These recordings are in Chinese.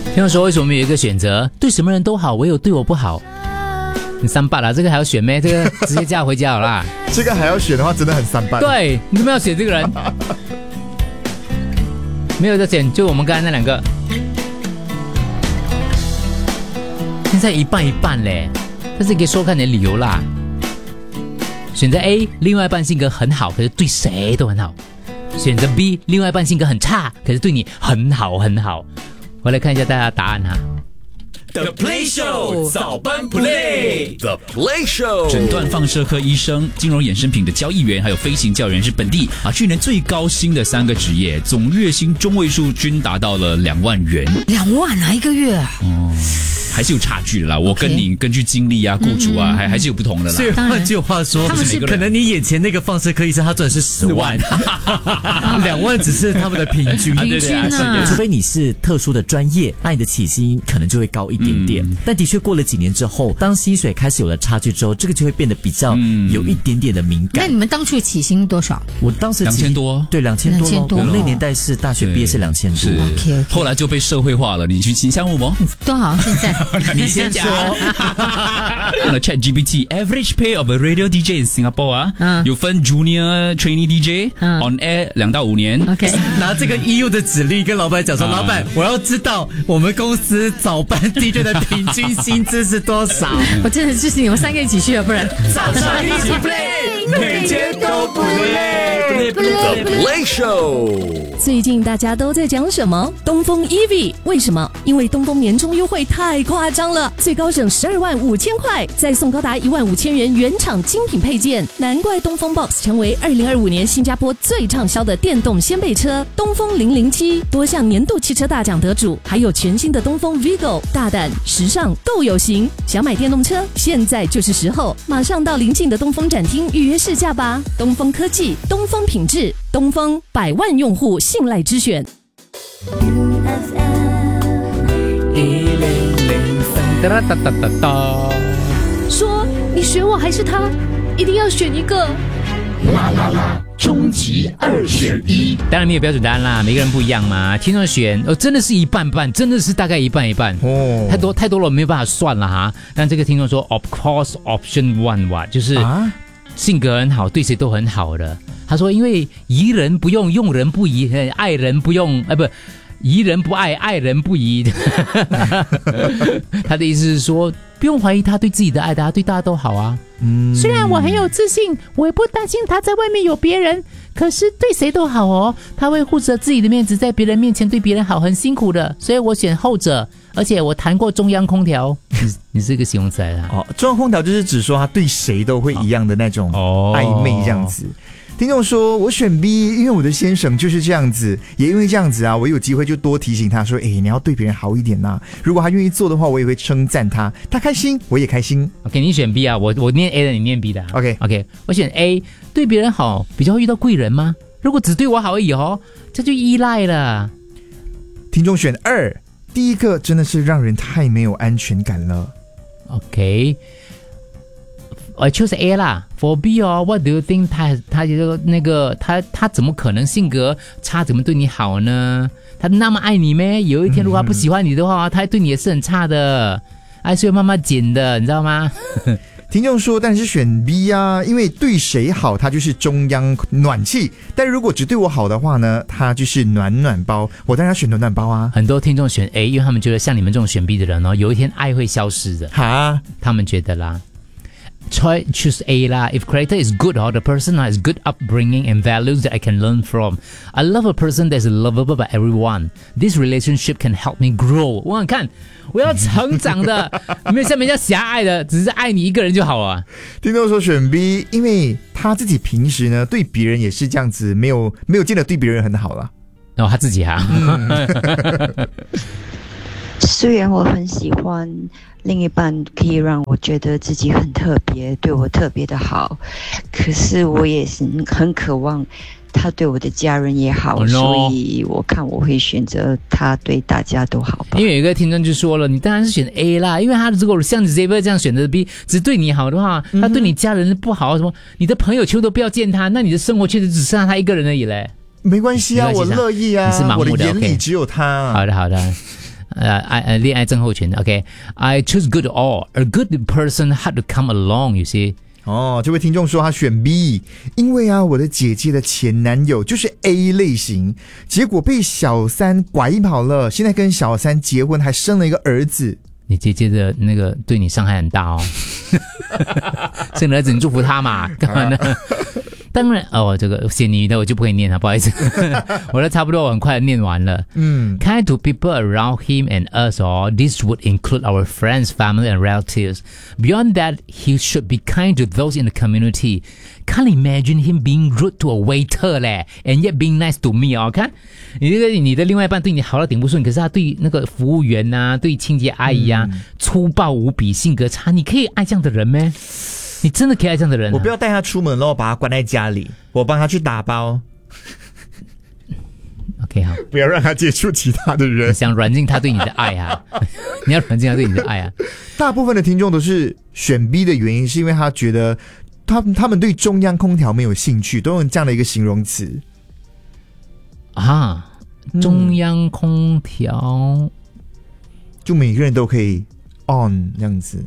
听说为什么有一个选择，对什么人都好，唯有对我不好？你3八了，这个还要选咩？这个直接叫回家好啦。 这个还要选的话，真的很3八。 对，你们要选这个人，没有得选，就我们刚才那2个。现在一半一半嘞，但是可以说看你的理由啦。选择 A， 另外一半性格很好，可是对谁都很好。选择 B， 另外一半性格很差，可是对你很好很好。我来看一下大家的答案哈。 The Play Show 早班 Play The Play Show 诊断放射科医生、金融衍生品的交易员，还有飞行教员是本地去年最高薪的3个职业，总月薪中位数均达到了2万元。 2万啊，一个月啊？ 还是有差距的啦。我跟你根据经历啊、雇主啊，还是有不同的啦。 所以换句话说，可能你眼前那个放射科医生他赚的是10万，2万只是他们的平均。 平均啊， 除非你是特殊的专业，那你的起薪可能就会高一点点。但的确过了几年之后，当薪水开始有了差距之后，这个就会变得比较有一点点的敏感。 那你们当初起薪多少？ 我当时 2000多， 对，2000多。我们那年代是大学毕业是2000多。 OK， 后来就被社会化了。你去请项目吗？ 多好，现在。 你先讲。用了 ChatGPT average pay of a radio DJ in Singapore 有分 Junior Trainee DJ on air 2到5年。 OK， 拿这个EU的指令跟老板讲说，老板，我要知道我们公司早班 DJ 的平均薪资是多少。 我真的就是你们3个一起去了，不然早上一起 play， 每天都不累。 The Play Show 最近大家都在讲什么？东风 EV 为什么？因为东风年终优惠太夸张了，最高省12万5千块，再送高达1万5千元原厂精品配件，难怪东风 Box 成为2025年新加坡最畅销的电动掀背车。东风007多项年度汽车大奖得主，还有全新的东风 Vigo， 大胆时尚够有型。想买电动车，现在就是时候，马上到邻近的东风展厅预约试驾吧。东风科技，东风品质，东风100万用户信赖之选。说你选我还是他，一定要选一个。 啦啦啦，终极2选1。 当然没有标准答案啦，每个人不一样嘛。听众选真的是一半半，真的是大概一半一半哦，太多了，没有办法算了哈。但这个听众说 ，of course option 1就是性格很好，对谁都很好的。他说，因为疑人不用，用人不疑，爱人不用，不。疑人不爱，爱人不疑。他的意思是说，不用怀疑他对自己的爱，他对大家都好啊。虽然我很有自信，我也不担心他在外面有别人，可是对谁都好哦。他会护着自己的面子，在别人面前对别人好，很辛苦的，所以我选后者。而且我谈过中央空调，你是个形容词来的中央空调就是指说他对谁都会一样的那种暧昧这样子。听众说我选 B， 因为我的先生就是这样子，也因为这样子我有机会就多提醒他说，你要对别人好一点呐。如果他愿意做的话，我也会称赞他，他开心我也开心。 OK， 你选 B 啊，我念 A 的，你念 B 的。OK， 我选 A， 对别人好比较会遇到贵人吗？如果只对我好而已这就依赖了。 听众选2，第一个真的是让人太没有安全感了。 OK。I choose A 啦。For B what do you think？ 他怎么可能性格差，怎么对你好呢？他那么爱你咩？有一天如果他不喜欢你的话，他对你也是很差的，爱是会慢慢减的，你知道吗？ 听众说，但是选 B 啊，因为对谁好，他就是中央暖气；但如果只对我好的话呢，他就是暖暖包。我当然要选暖暖包啊。 很多听众选 A， 因为他们觉得像你们这种选 B 的人有一天爱会消失的。他们觉得啦。Choose A 啦。If character is good or the person has good upbringing and values that I can learn from, I love a person that is lovable by everyone. This relationship can help me grow. 我想看，我要成长的，没有像人家狭隘的，只是爱你一个人就好啊。 听众说选 B， 因为他自己平时呢对别人也是这样子，没有见得对别人很好啦。 他自己虽然我很喜欢另一半可以让我觉得自己很特别，对我特别的好，可是我也是很渴望他对我的家人也好，所以我看我会选择他对大家都好吧。 因为有一个听众就说了，你当然是选 A 啦，因为他如果像 Xavier 这样选择 B， 只对你好的话，他对你家人不好，什么你的朋友全部都不要见他，那你的生活确实只剩下他一个人而已嘞。 没关系啊，我乐意啊， 你是盲目的， 我的眼里只有他。 好的。 恋爱症候群 OK I choose good all a good person had to come along you see 这位听众说他选 B 因为我的姐姐的前男友就是 A 类型，结果被小三拐跑了，现在跟小三结婚还生了一个儿子。 你姐姐的那个对你伤害很大哦生了儿子你祝福他嘛干嘛呢当然这个写你的我就不可以念了，不好意思我的差不多我很快念完了。Kind to people around him and us this would include our friends, family and relatives. Beyond that, he should be kind to those in the community. Can't imagine him being rude to a waiter 嘞 and yet being nice to me 看你的另外一半对你好到顶不顺，可是他对那个服务员对清洁阿姨粗暴无比，性格差，你可以爱这样的人咩？你真的可以爱这样的人我不要带他出门了，把他关在家里，我帮他去打包 OK 好， 不要让他接触其他的人。 你想软禁他对你的爱你要软禁他对你的爱大部分的听众都是选 B 的原因是因为他觉得他们对中央空调没有兴趣，都用这样的一个形容词中央空调就每个人都可以 on 这样子。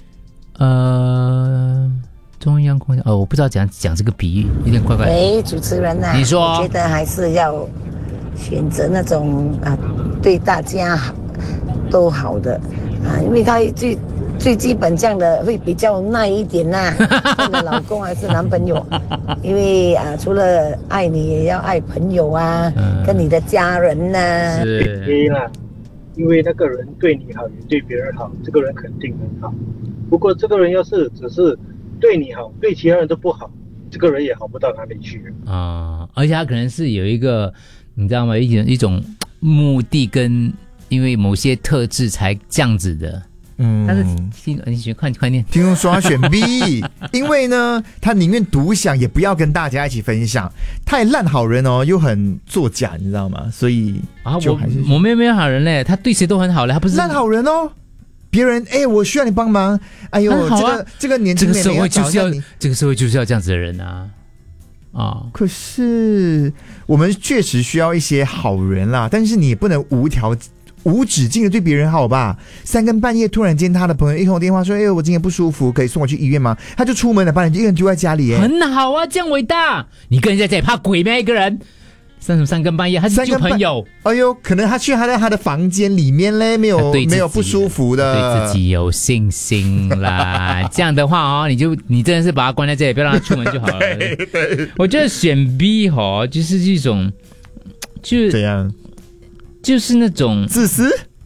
中央空调我不知道讲这个比喻有点怪怪的。 喂，主持人你说我觉得还是要选择那种对大家都好的因为他最基本这样的会比较耐一点看的老公还是男朋友因为除了爱你也要爱朋友跟你的家人是 A 啦，因为那个人对你好也对别人好，这个人肯定很好。不过这个人要是只是对你好，对其他人都不好，这个人也好不到哪里去而且他可能是有一个你知道吗一种目的跟因为某些特质才这样子的。但是你选快念。 听众说他选 B 因为呢他宁愿独享也不要跟大家一起分享，太烂好人又很作假你知道吗？所以我没有好人嘞，他对谁都很好嘞，他不是烂好人别人我需要你帮忙，哎呦这个年轻妹妹这个社会就是要这样子的人可是我们确实需要一些好人啦，但是你也不能无止境的对别人好吧。3更半夜突然间他的朋友一通电话说我今天不舒服可以送我去医院吗？他就出门了，把你一个人丢在家里很好这样伟大。你跟人家在这里怕鬼咩？一个人3更半夜他是救朋友。 哎呦可能他在他的房间里面嘞，没有不舒服的， 对自己有信心啦这样的话你真的是把他关在这里，不要让他出门就好了对我觉得选 B 就是一种怎样就是那种自私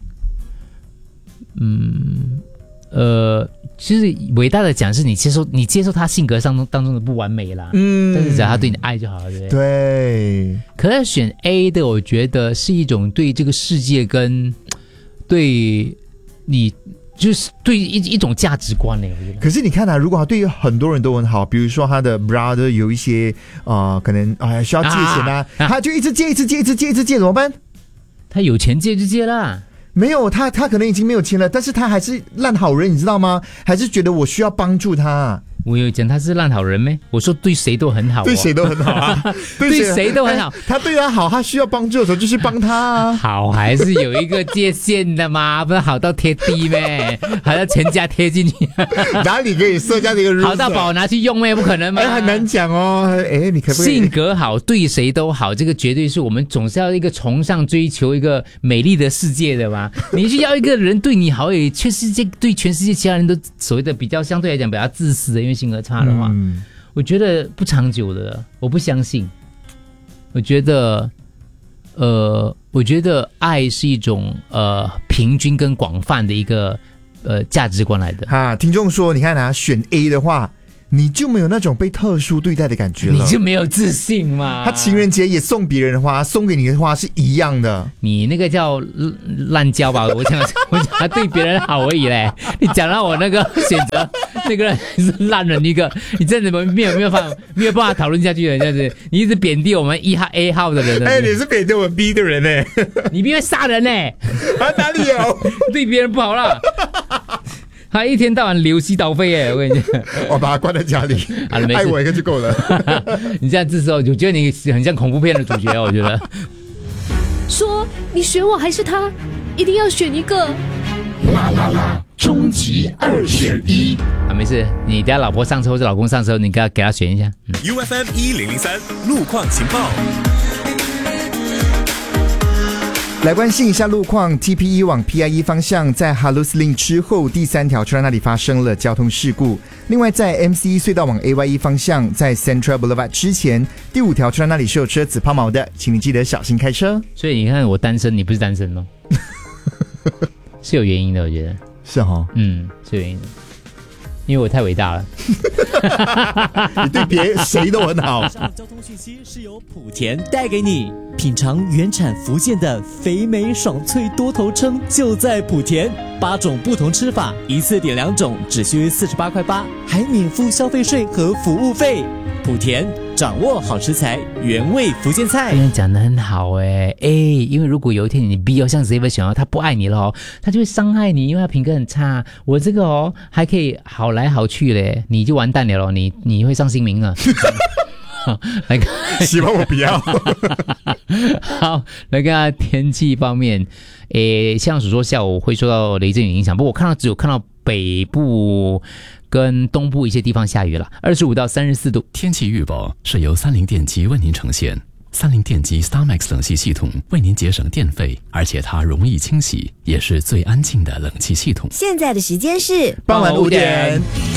其实伟大的讲是你接受他性格当中的不完美啦但是只要他对你爱就好了，对不对？ 对。 可是选 A 的我觉得是一种对这个世界跟对你就是对一种价值观嘞，我觉得。 可是你看如果他对很多人都很好，比如说他的 brother 有一些可能需要借钱他就一直借怎么办？ 他有钱借就借啦。 没有他可能已经没有钱了，但是他还是烂好人你知道吗？还是觉得我需要帮助他。 我有讲他是烂好人咩？我说对谁都很好对谁都很好对谁都很好他对他好，他需要帮助的时候就是帮他好还是有一个界限的嘛不是好到贴地咩还要全家贴进去哪里可以设这样的一个 rules 好到把我拿去用咩？不可能嘛很难讲你可不可以性格好对谁都好，这个绝对是我们总是要一个崇尚追求一个美丽的世界的嘛你就要一个人对你好也全世界对全世界其他人都所谓的比较相对来讲比较自私的，因为性格差的话我觉得不长久的，我不相信。我觉得爱是一种平均跟广泛的一个价值观来的听众说你看选 A 的话你就没有那种被特殊对待的感觉了， 你就没有自信嘛。 他情人节也送别人的花，送给你的花是一样的。 你那个叫滥交吧？我讲他对别人好而已嘞。你讲到我那个选择那个人是烂人一个，你真的没有办法讨论下去了，这样子。你一直贬低我们A 号的人。 你是贬低我们 B 的人呢？ 你别杀人呢？ 哪里有？ 对别人不好啦。他一天到晚流西倒飞耶！我跟你讲， 我把他关在家里，爱我一个就够了。 你这样子说，我觉得你很像恐怖片的主角，我觉得。 说你选我还是他？ 一定要选一个。 啦啦啦，终极2选1。 没事，你等下老婆上车或者老公上车，你给他选一下。 UFM 1003路况情报。 来关心一下路况 ，TP1 往 PIE 方向在 Halus Link 之后第3条车站那里发生了交通事故。另外在 MCE 隧道往 AYE 方向在 Central Boulevard 之前第5条车站那里是有车子抛锚的，请你记得小心开车。 所以你看我单身，你不是单身吗？是有原因的，我觉得是齁， 是有原因的，因为我太伟大了。 你对谁都很好。 交通讯息是由莆田带给你，品尝原产福建的肥美爽脆多头称就在莆田，8种不同吃法，一次点2种，只需48.8块，还免付消费税和服务费。莆田掌握好食材，原味福建菜。 别人讲得很好因为如果有一天你逼像 Xavier 想要他不爱你了他就会伤害你，因为他品格很差。我这个还可以好来好去嘞，你就完蛋了你会上新名了。来看， 希望我不要。 好，来看天气方面，像所说下午会受到雷阵雨影响，不过我只有看到北部跟东部一些地方下雨了，25到34度。 天气预报是由30电机为您呈现。30电机 StarMax 冷气系统为您节省电费，而且它容易清洗，也是最安静的冷气系统。 现在的时间是傍晚5点。